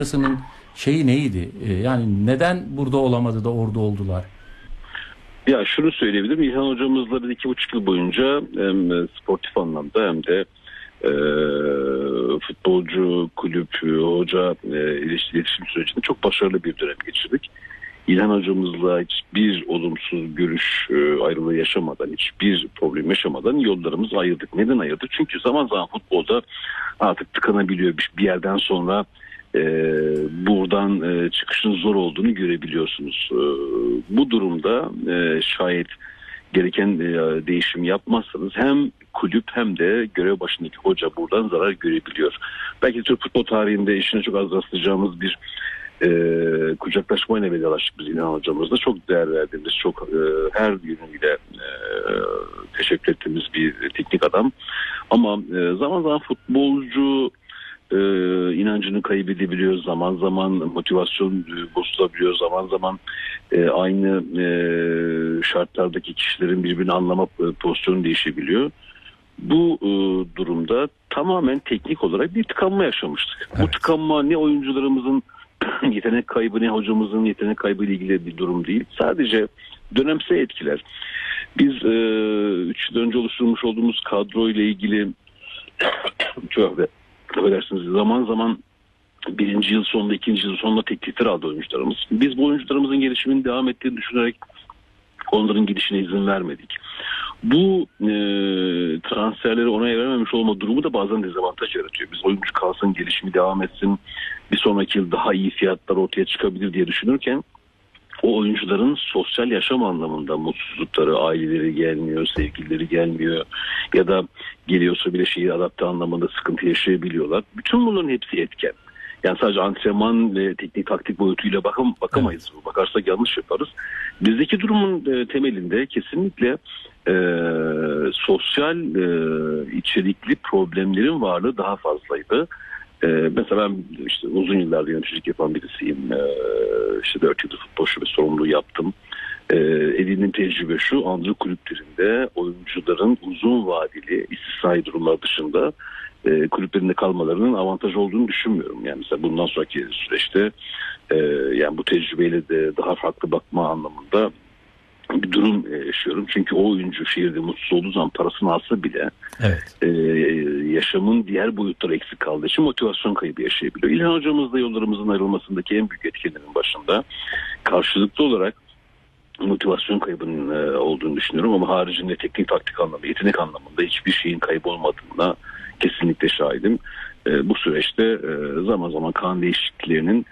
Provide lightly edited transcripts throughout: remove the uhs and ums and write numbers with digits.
Hocasının şeyi neydi? Yani neden burada olamadı da orada oldular? Ya şunu söyleyebilirim. İlhan hocamızla biz 2,5 yıl boyunca hem sportif anlamda hem de futbolcu, kulüp, hoca iletişim sürecinde çok başarılı bir dönem geçirdik. İlhan hocamızla hiçbir olumsuz görüş ayrılığı yaşamadan, hiçbir problem yaşamadan yollarımızı ayırdık. Neden ayırdık? Çünkü zaman zaman futbolda artık tıkanabiliyor bir yerden sonra. Buradan çıkışın zor olduğunu görebiliyorsunuz. Bu durumda şayet gereken değişim yapmazsanız hem kulüp hem de görev başındaki hoca buradan zarar görebiliyor. Belki Türk futbol tarihinde işine çok az rastlayacağımız bir kucaklaşmayla vedalaştık biz İlhan hocamızla. Çok değer verdiğimiz, çok her yönüyle teşekkür ettiğimiz bir teknik adam. Ama zaman zaman futbolcu inancını kaybedebiliyor, zaman zaman motivasyon bozulabiliyor, zaman zaman aynı şartlardaki kişilerin birbirini anlama pozisyonu değişebiliyor. Bu durumda tamamen teknik olarak bir tıkanma yaşamıştık. Evet. Bu tıkanma ne oyuncularımızın yetenek kaybı ne hocamızın yetenek kaybı ile ilgili bir durum değil. Sadece dönemsel etkiler. Biz 3 yıl önce oluşturmuş olduğumuz kadro ile ilgili çok affedersiniz, zaman zaman birinci yıl sonunda, ikinci yıl sonunda teklifler aldı oyuncularımız. Biz bu oyuncularımızın gelişiminin devam ettiğini düşünerek onların gidişine izin vermedik. Bu transferleri onay verememiş olma durumu da bazen dezavantaj yaratıyor. Biz oyuncu kalsın, gelişimi devam etsin, bir sonraki yıl daha iyi fiyatlar ortaya çıkabilir diye düşünürken o oyuncuların sosyal yaşam anlamında mutsuzlukları, aileleri gelmiyor, sevgilileri gelmiyor ya da geliyorsa bile şehir adapte anlamında sıkıntı yaşayabiliyorlar. Bütün bunların hepsi etken. Yani sadece antrenman ve teknik taktik boyutuyla bakamayız. Evet. Bakarsak yanlış yaparız. Bizdeki durumun temelinde kesinlikle sosyal içerikli problemlerin varlığı daha fazlaydı. Mesela ben işte uzun yıllardır yöneticilik yapan birisiyim. İşte 4 yıldır futbol şube sorumluluğu yaptım. Edindiğim tecrübe şu: Anadolu kulüplerinde oyuncuların uzun vadeli istisnai durumlar dışında kulüplerinde kalmalarının avantaj olduğunu düşünmüyorum. Yani mesela bundan sonraki süreçte yani bu tecrübeyle de daha farklı bakma anlamında bir durum yaşıyorum. Çünkü o oyuncu şehirde mutsuz olduğu zaman parasını alsa bile evet, yaşamın diğer boyutları eksik kaldığı için motivasyon kaybı yaşayabiliyor. İlhan hocamızla yollarımızın ayrılmasındaki en büyük etkenlerin başında karşılıklı olarak motivasyon kaybının olduğunu düşünüyorum, ama haricinde teknik taktik anlamında, yetenek anlamında hiçbir şeyin kaybı olmadığına kesinlikle şahidim. Bu süreçte zaman zaman kan değişikliklerinin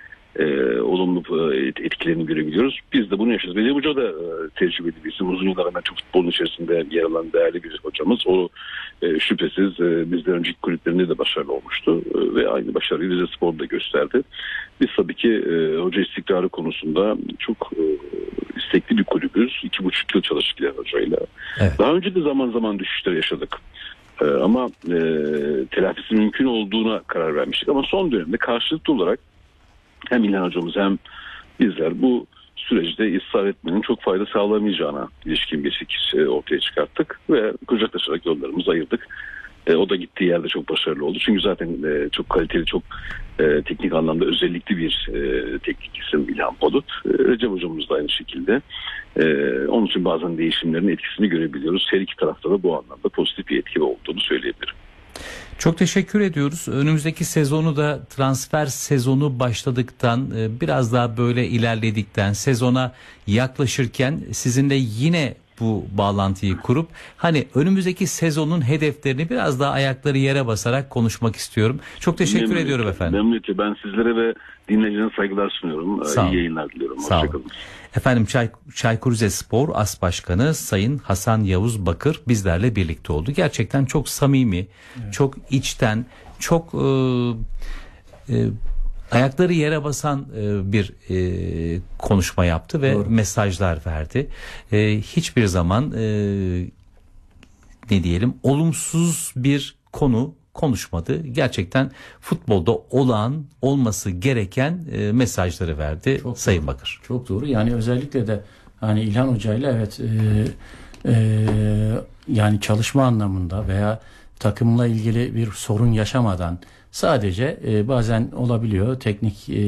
olumlu etkilerini görebiliyoruz. Biz de bunu yaşıyoruz. Veli Hoca da tecrübeli bir isim. Uzun yıllar hemen futbolun içerisinde yer alan değerli bir hocamız. O şüphesiz bizden önceki kulüplerinde de başarılı olmuştu. Ve aynı başarıyı Rize Spor'da gösterdi. Biz tabii ki hoca istikrarı konusunda çok istekli bir kulübüz. 2,5 yıl çalıştık İlhan Hoca'yla. Evet. Daha önce de zaman zaman düşüşler yaşadık. Ama telafisi mümkün olduğuna karar vermiştik. Ama son dönemde karşılıklı olarak hem İlhan hocamız hem bizler bu süreçte ısrar etmenin çok fayda sağlamayacağına ilişkin bir fikir ortaya çıkarttık ve kucaklaşarak yollarımızı ayırdık. O da gittiği yerde çok başarılı oldu. Çünkü zaten çok kaliteli, çok teknik anlamda özellikli bir teknik isim İlhan Polut. Recep hocamız da aynı şekilde. Onun için bazen değişimlerin etkisini görebiliyoruz. Her iki tarafta da bu anlamda pozitif bir etki olduğunu söyleyebilirim. Çok teşekkür ediyoruz. Önümüzdeki sezonu da transfer sezonu başladıktan biraz daha böyle ilerledikten sezona yaklaşırken sizinle yine bu bağlantıyı kurup hani önümüzdeki sezonun hedeflerini biraz daha ayakları yere basarak konuşmak istiyorum. Çok teşekkür ediyorum efendim. Memnuniyetle. Ben sizlere ve dinleyicilerine saygılar sunuyorum. İyi yayınlar diliyorum. Hoşçakalın. Efendim Çaykur Rizespor As Başkanı Sayın Hasan Yavuz Bakır bizlerle birlikte oldu. Gerçekten çok samimi, evet, çok içten, çok ayakları yere basan bir konuşma yaptı ve doğru, mesajlar verdi. Hiçbir zaman ne diyelim olumsuz bir konu konuşmadı. Gerçekten futbolda olması gereken mesajları verdi çok Sayın doğru, Bakır. Çok doğru. Yani özellikle de hani İlhan Hoca ile evet yani çalışma anlamında veya takımla ilgili bir sorun yaşamadan Sadece bazen olabiliyor teknik